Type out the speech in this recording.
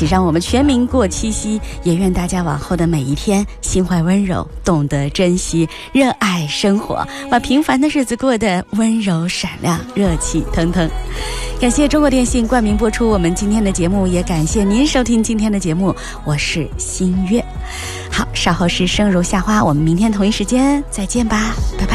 起让我们全民过七夕，也愿大家往后的每一天心怀温柔，懂得珍惜，热爱生活，把平凡的日子过得温柔闪亮，热气腾腾。感谢中国电信冠名播出我们今天的节目，也感谢您收听今天的节目，我是新月。好，稍后是生如夏花，我们明天同一时间再见吧，拜拜。